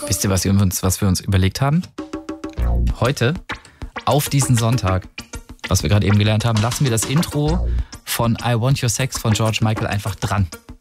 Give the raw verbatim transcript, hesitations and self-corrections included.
Wisst ihr, was wir uns, was wir uns überlegt haben? Heute, auf diesen Sonntag, was wir gerade eben gelernt haben, lassen wir das Intro von I Want Your Sex von George Michael einfach dran.